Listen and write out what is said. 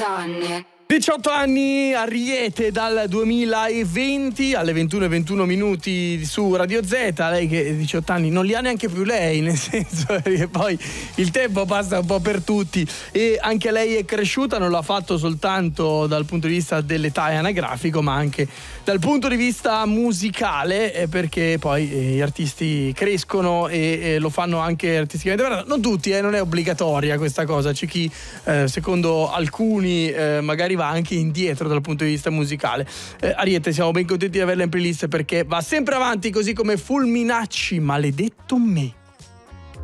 anni. 18 anni, Ariete dal 2020 alle 21:21 su Radio Z. Lei che 18 anni non li ha neanche più lei, nel senso che poi il tempo passa un po' per tutti e anche lei è cresciuta, non l'ha fatto soltanto dal punto di vista dell'età anagrafico ma anche dal punto di vista musicale, perché poi gli artisti crescono e lo fanno anche artisticamente. Non tutti, non è obbligatoria questa cosa, c'è chi secondo alcuni magari va anche indietro dal punto di vista musicale. Ariete, siamo ben contenti di averla in playlist perché va sempre avanti, così come Fulminacci, Maledetto me.